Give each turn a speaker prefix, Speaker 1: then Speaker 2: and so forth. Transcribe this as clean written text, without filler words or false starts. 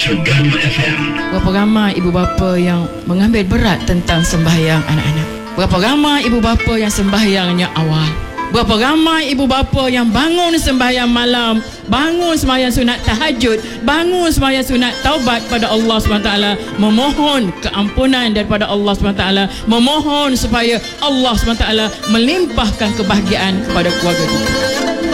Speaker 1: Sergama FM.
Speaker 2: Berapa ramai ibu bapa yang mengambil berat tentang sembahyang anak-anak? Berapa ramai ibu bapa yang sembahyangnya awal? Berapa ramai ibu bapa yang bangun sembahyang malam, bangun sembahyang sunat tahajud, bangun sembahyang sunat taubat pada Allah SWT, memohon keampunan daripada Allah SWT, memohon supaya Allah SWT melimpahkan kebahagiaan kepada keluarga kita.